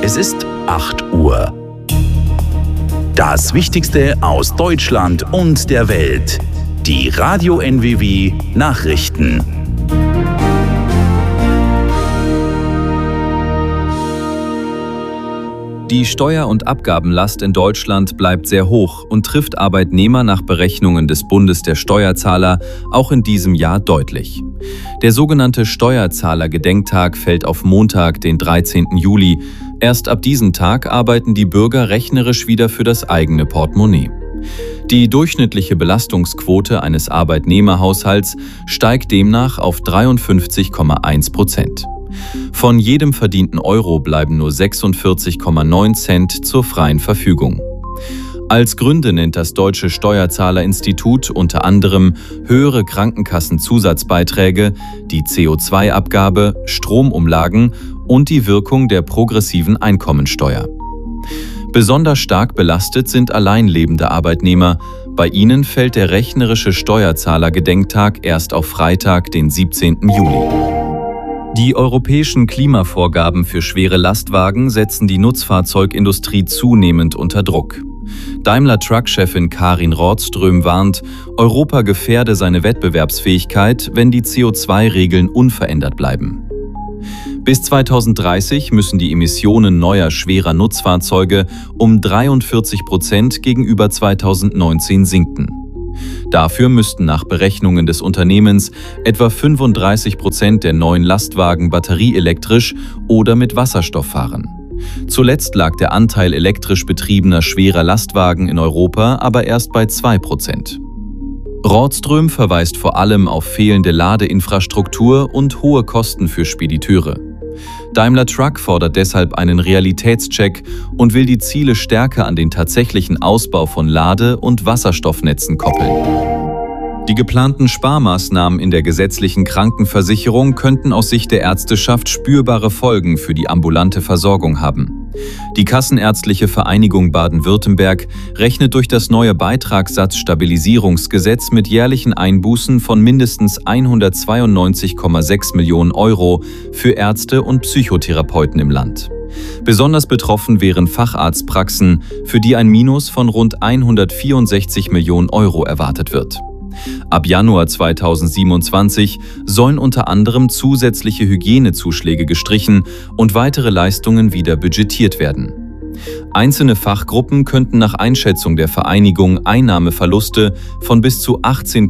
Es ist 8 Uhr. Das Wichtigste aus Deutschland und der Welt. Die Radio NWW Nachrichten. Die Steuer- und Abgabenlast in Deutschland bleibt sehr hoch und trifft Arbeitnehmer nach Berechnungen des Bundes der Steuerzahler auch in diesem Jahr deutlich. Der sogenannte Steuerzahler-Gedenktag fällt auf Montag, den 13. Juli. Erst ab diesem Tag arbeiten die Bürger rechnerisch wieder für das eigene Portemonnaie. Die durchschnittliche Belastungsquote eines Arbeitnehmerhaushalts steigt demnach auf 53,1%. Von jedem verdienten Euro bleiben nur 46,9 Cent zur freien Verfügung. Als Gründe nennt das Deutsche Steuerzahlerinstitut unter anderem höhere Krankenkassenzusatzbeiträge, die CO2-Abgabe, Stromumlagen und die Wirkung der progressiven Einkommensteuer. Besonders stark belastet sind alleinlebende Arbeitnehmer. Bei ihnen fällt der rechnerische Steuerzahler-Gedenktag erst auf Freitag, den 17. Juli. Die europäischen Klimavorgaben für schwere Lastwagen setzen die Nutzfahrzeugindustrie zunehmend unter Druck. Daimler-Truck-Chefin Karin Rådström warnt, Europa gefährde seine Wettbewerbsfähigkeit, wenn die CO2-Regeln unverändert bleiben. Bis 2030 müssen die Emissionen neuer schwerer Nutzfahrzeuge um 43% gegenüber 2019 sinken. Dafür müssten nach Berechnungen des Unternehmens etwa 35% der neuen Lastwagen batterieelektrisch oder mit Wasserstoff fahren. Zuletzt lag der Anteil elektrisch betriebener schwerer Lastwagen in Europa aber erst bei 2%. Rådström verweist vor allem auf fehlende Ladeinfrastruktur und hohe Kosten für Spediteure. Daimler Truck fordert deshalb einen Realitätscheck und will die Ziele stärker an den tatsächlichen Ausbau von Lade- und Wasserstoffnetzen koppeln. Die geplanten Sparmaßnahmen in der gesetzlichen Krankenversicherung könnten aus Sicht der Ärzteschaft spürbare Folgen für die ambulante Versorgung haben. Die Kassenärztliche Vereinigung Baden-Württemberg rechnet durch das neue Beitragssatzstabilisierungsgesetz mit jährlichen Einbußen von mindestens 192,6 Millionen Euro für Ärzte und Psychotherapeuten im Land. Besonders betroffen wären Facharztpraxen, für die ein Minus von rund 164 Millionen Euro erwartet wird. Ab Januar 2027 sollen unter anderem zusätzliche Hygienezuschläge gestrichen und weitere Leistungen wieder budgetiert werden. Einzelne Fachgruppen könnten nach Einschätzung der Vereinigung Einnahmeverluste von bis zu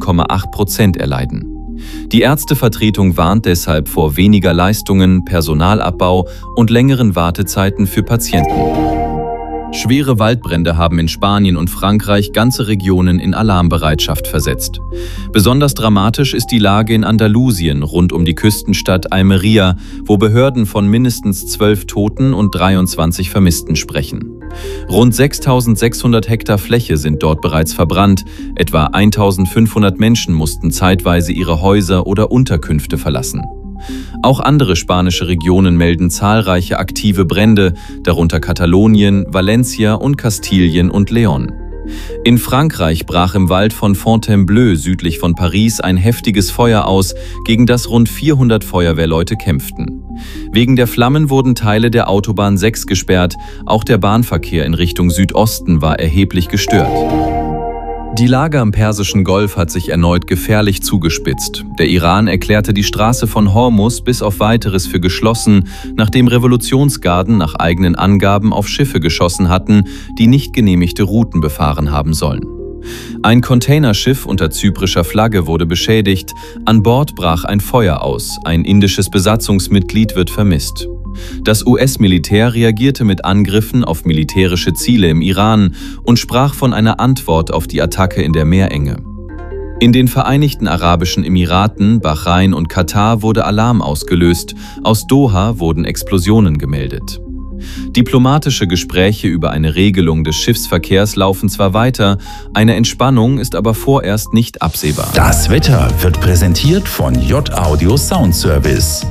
18,8% erleiden. Die Ärztevertretung warnt deshalb vor weniger Leistungen, Personalabbau und längeren Wartezeiten für Patienten. Schwere Waldbrände haben in Spanien und Frankreich ganze Regionen in Alarmbereitschaft versetzt. Besonders dramatisch ist die Lage in Andalusien rund um die Küstenstadt Almería, wo Behörden von mindestens 12 Toten und 23 Vermissten sprechen. Rund 6.600 Hektar Fläche sind dort bereits verbrannt, etwa 1.500 Menschen mussten zeitweise ihre Häuser oder Unterkünfte verlassen. Auch andere spanische Regionen melden zahlreiche aktive Brände, darunter Katalonien, Valencia und Kastilien und León. In Frankreich brach im Wald von Fontainebleau südlich von Paris ein heftiges Feuer aus, gegen das rund 400 Feuerwehrleute kämpften. Wegen der Flammen wurden Teile der Autobahn 6 gesperrt, auch der Bahnverkehr in Richtung Südosten war erheblich gestört. Die Lage am Persischen Golf hat sich erneut gefährlich zugespitzt. Der Iran erklärte die Straße von Hormuz bis auf Weiteres für geschlossen, nachdem Revolutionsgarden nach eigenen Angaben auf Schiffe geschossen hatten, die nicht genehmigte Routen befahren haben sollen. Ein Containerschiff unter zyprischer Flagge wurde beschädigt, an Bord brach ein Feuer aus, ein indisches Besatzungsmitglied wird vermisst. Das US-Militär reagierte mit Angriffen auf militärische Ziele im Iran und sprach von einer Antwort auf die Attacke in der Meerenge. In den Vereinigten Arabischen Emiraten, Bahrain und Katar wurde Alarm ausgelöst, aus Doha wurden Explosionen gemeldet. Diplomatische Gespräche über eine Regelung des Schiffsverkehrs laufen zwar weiter, eine Entspannung ist aber vorerst nicht absehbar. Das Wetter wird präsentiert von J-Audio Soundservice.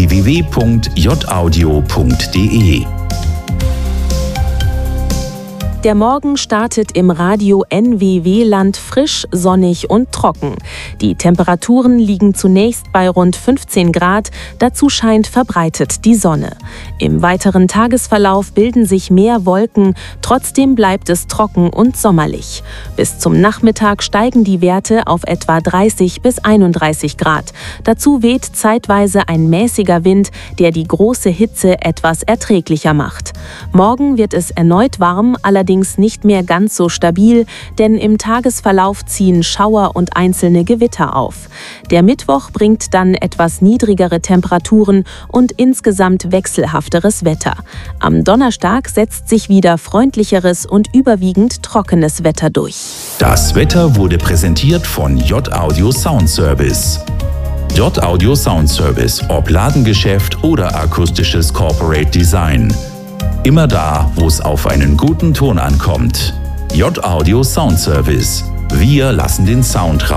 www.jaudio.de Der Morgen startet im Radio NWW-Land frisch, sonnig und trocken. Die Temperaturen liegen zunächst bei rund 15 Grad, dazu scheint verbreitet die Sonne. Im weiteren Tagesverlauf bilden sich mehr Wolken, trotzdem bleibt es trocken und sommerlich. Bis zum Nachmittag steigen die Werte auf etwa 30 bis 31 Grad. Dazu weht zeitweise ein mäßiger Wind, der die große Hitze etwas erträglicher macht. Morgen wird es erneut warm, allerdings nicht mehr ganz so stabil, denn im Tagesverlauf ziehen Schauer und einzelne Gewitter auf. Der Mittwoch bringt dann etwas niedrigere Temperaturen und insgesamt wechselhafteres Wetter. Am Donnerstag setzt sich wieder freundlicheres und überwiegend trockenes Wetter durch. Das Wetter wurde präsentiert von J-Audio Sound Service. J-Audio Sound Service, ob Ladengeschäft oder akustisches Corporate Design. Immer da, wo es auf einen guten Ton ankommt. J-Audio Sound Service. Wir lassen den Sound raus.